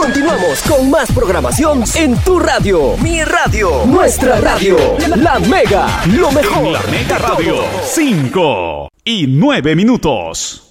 Continuamos con más programación en tu radio. Mi radio. Nuestra radio. La Mega. Lo mejor. En la Mega Radio. 5 y 9 minutos.